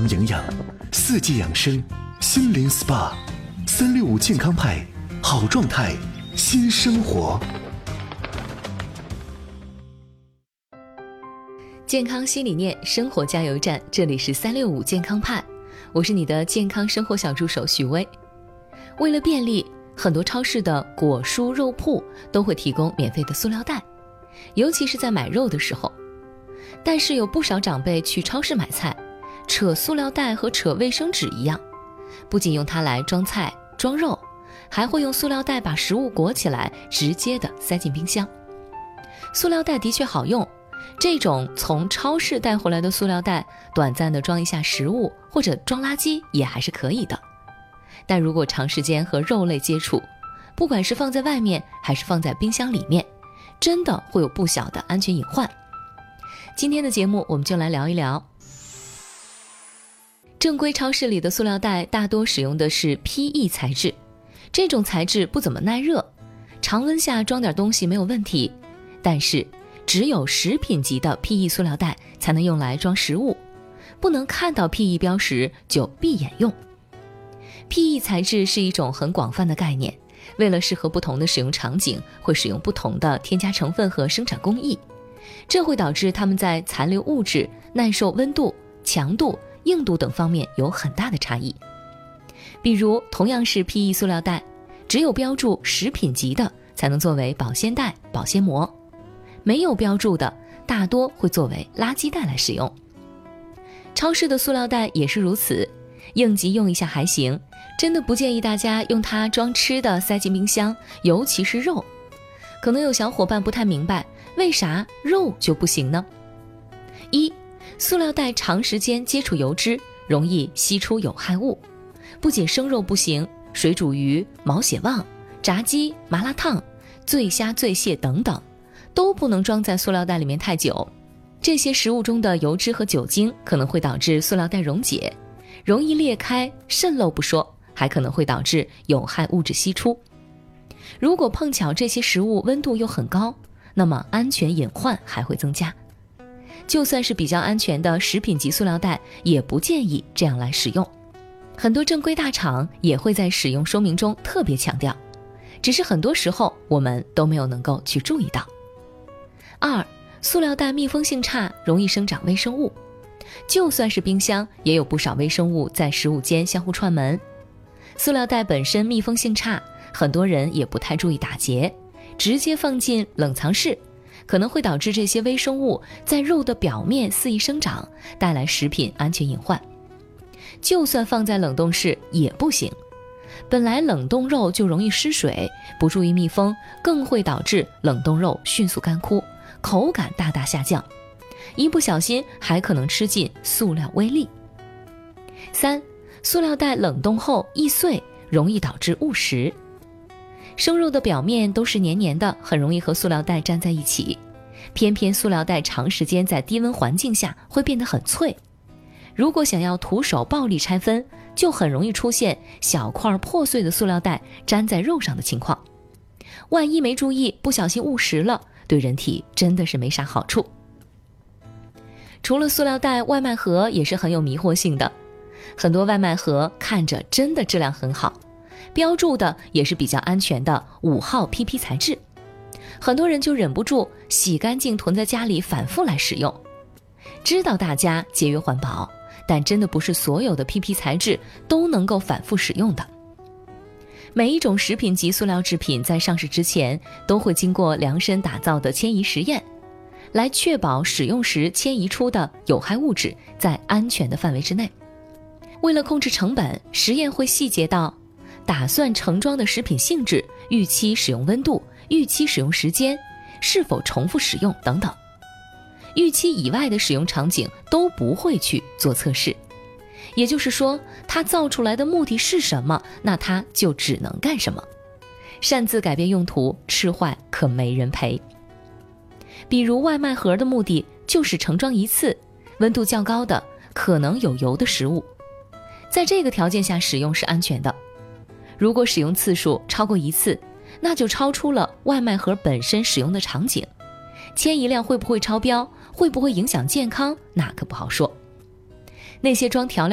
常营养，四季养生，心灵 SPA，365健康派，好状态，新生活。 健康新理念，生活加油站，这里是365健康派，我是你的健康生活小助手许巍。为了便利，很多超市的果蔬肉铺都会提供免费的塑料袋，尤其是在买肉的时候。但是有不少长辈去超市买菜，扯塑料袋和扯卫生纸一样，不仅用它来装菜装肉，还会用塑料袋把食物裹起来，直接的塞进冰箱。塑料袋的确好用，这种从超市带回来的塑料袋，短暂的装一下食物或者装垃圾也还是可以的。但如果长时间和肉类接触，不管是放在外面还是放在冰箱里面，真的会有不小的安全隐患。今天的节目我们就来聊一聊，正规超市里的塑料袋大多使用的是 PE 材质，这种材质不怎么耐热，常温下装点东西没有问题，但是只有食品级的 PE 塑料袋才能用来装食物，不能看到 PE 标识就闭眼用。PE 材质是一种很广泛的概念，为了适合不同的使用场景，会使用不同的添加成分和生产工艺，这会导致它们在残留物质、耐受温度、强度、硬度等方面有很大的差异。比如同样是 PE 塑料袋，只有标注食品级的才能作为保鲜袋、保鲜膜，没有标注的大多会作为垃圾袋来使用。超市的塑料袋也是如此，应急用一下还行，真的不建议大家用它装吃的塞进冰箱，尤其是肉。可能有小伙伴不太明白，为啥肉就不行呢？一，塑料袋长时间接触油脂，容易吸出有害物，不仅生肉不行，水煮鱼、毛血旺、炸鸡、麻辣烫、醉虾、醉蟹等等都不能装在塑料袋里面太久。这些食物中的油脂和酒精可能会导致塑料袋溶解，容易裂开渗漏不说，还可能会导致有害物质析出。如果碰巧这些食物温度又很高，那么安全隐患还会增加。就算是比较安全的食品级塑料袋，也不建议这样来使用。很多正规大厂也会在使用说明中特别强调，只是很多时候我们都没有能够去注意到。二，塑料袋密封性差，容易生长微生物。就算是冰箱，也有不少微生物在食物间相互串门。塑料袋本身密封性差，很多人也不太注意打结，直接放进冷藏室，可能会导致这些微生物在肉的表面肆意生长，带来食品安全隐患。就算放在冷冻室也不行，本来冷冻肉就容易失水，不注意密封，更会导致冷冻肉迅速干枯，口感大大下降，一不小心还可能吃进塑料微粒。三，塑料袋冷冻后易碎，容易导致误食。生肉的表面都是黏黏的，很容易和塑料袋粘在一起，偏偏塑料袋长时间在低温环境下会变得很脆，如果想要徒手暴力拆分，就很容易出现小块破碎的塑料袋粘在肉上的情况。万一没注意，不小心误食了，对人体真的是没啥好处。除了塑料袋，外卖盒也是很有迷惑性的。很多外卖盒看着真的质量很好，标注的也是比较安全的5号 PP 材质，很多人就忍不住洗干净囤在家里反复来使用。知道大家节约环保，但真的不是所有的 PP 材质都能够反复使用的。每一种食品级塑料制品在上市之前都会经过量身打造的迁移实验，来确保使用时迁移出的有害物质在安全的范围之内。为了控制成本，实验会细节到打算盛装的食品性质、预期使用温度、预期使用时间、是否重复使用等等。预期以外的使用场景都不会去做测试，也就是说，它造出来的目的是什么，那它就只能干什么。擅自改变用途，吃坏可没人赔。比如外卖盒的目的就是盛装一次，温度较高的可能有油的食物，在这个条件下使用是安全的。如果使用次数超过1次，那就超出了外卖盒本身使用的场景，迁移量会不会超标，会不会影响健康，那可不好说。那些装调料